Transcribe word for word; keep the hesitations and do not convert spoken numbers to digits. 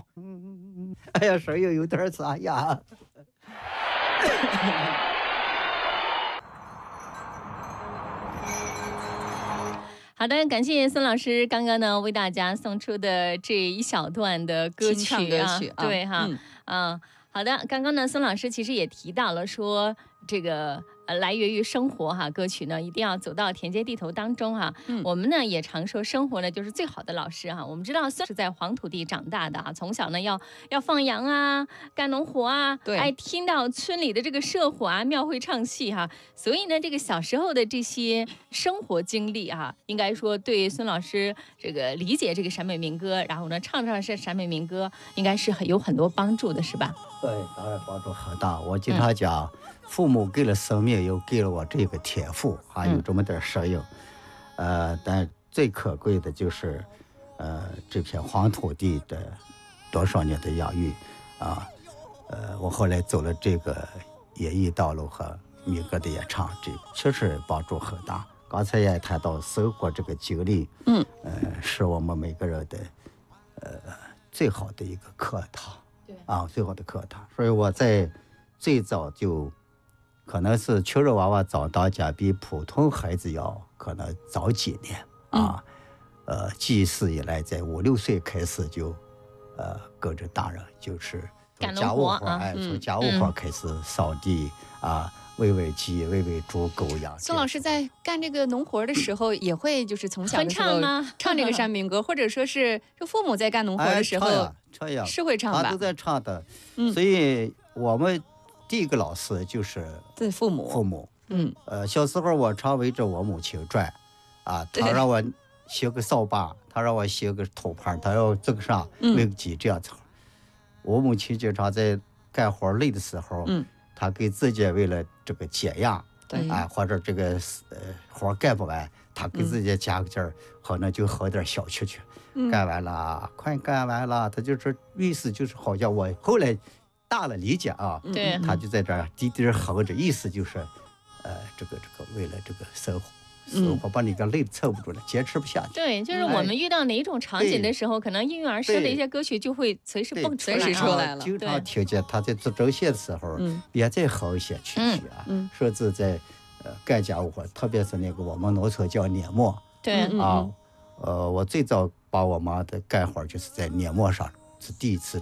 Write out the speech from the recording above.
好。哎呀，声音有点沙哑。 好的，感谢孙老师刚刚呢为大家送出的这一小段的歌曲啊， 歌曲啊对哈，嗯、啊，好的，刚刚呢孙老师其实也提到了说这个。呃，来源于生活哈，歌曲呢一定要走到田间地头当中哈。嗯、我们呢也常说生活呢就是最好的老师哈。我们知道孙是在黄土地长大的啊，从小呢要要放羊啊，干农活啊， 对， 哎，听到村里的这个社火啊，庙会唱戏哈，所以呢这个小时候的这些生活经历哈，应该说对孙老师这个理解这个陕北民歌，然后呢唱唱是陕北民歌，应该是很有很多帮助的，是吧？ 对，当然帮助很大。我经常讲。嗯父母给了生命，又给了我这个天赋，还有这么点适应。嗯、呃，但最可贵的就是，呃，这片黄土地的多少年的养育啊，呃，我后来走了这个演艺道路和民歌的演唱，这确实帮助很大。刚才也谈到生活这个经历，嗯，呃，是我们每个人的呃最好的一个课堂，对啊，最好的课堂。所以我在最早就。可能是穷人娃娃早当家比普通孩子要可能早几年啊，嗯、呃，记事以来在五六岁开始就，呃，跟着大人就是干家务活， 啊、 哎，从家务活开始扫地、嗯、啊，喂喂鸡，喂喂猪狗羊。 孙老师在干这个农活的时候，也会就是从小的时候唱这个山民歌，或者说是就父母在干农活的时候， 哎、唱呀， 是会唱吧？ 他都在唱的，嗯、所以我们。第一个老师就是对父母， 父母，嗯，呃，小时候我常围着我母亲转，啊，他让我学个扫把，他让我学个头盘，他要这个啥喂个鸡这样子。我母亲经常在干活累的时候，嗯，他给自己为了这个解压，对，啊，或者这个呃活干不完，他给自己加个劲儿，可能就喝点小蛐蛐，干完了，快干完了，他就是意思就是好像我后来。大了理解啊， 对， 他就在这儿滴滴哼着，意思就是，呃，这个这个为了这个生活，生活把你给累得撑不住了，坚持不下去。 对，就是我们遇到哪一种场景的时候，可能应运而生的一些歌曲就会随时蹦出来， 随时出来了。 经常听见他在做针线的时候，也在哼一些曲曲啊，甚至在呃干家务活，特别是那个我们农村叫碾磨， 对啊，呃，我最早把我妈的干活就是在碾磨上是第一次。